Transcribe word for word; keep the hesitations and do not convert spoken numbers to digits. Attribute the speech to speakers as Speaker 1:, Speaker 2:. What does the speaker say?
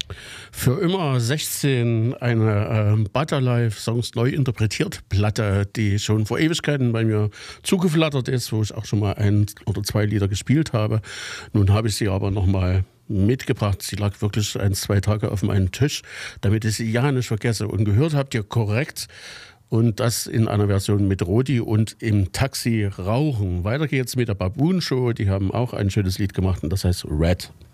Speaker 1: Für immer sechzehn, eine äh, Butterlife Songs neu interpretiert Platte, die schon vor Ewigkeiten bei mir zugeflattert ist, wo ich auch schon mal ein oder zwei Lieder gespielt habe. Nun habe ich sie aber nochmal mitgebracht. Sie lag wirklich ein, zwei Tage auf meinem Tisch, damit ich sie ja nicht vergesse. Und gehört habt ihr korrekt. Und das in einer Version mit Rodi und im Taxi rauchen. Weiter geht's mit der Baboon Show. Die haben auch ein schönes Lied gemacht und das heißt Red.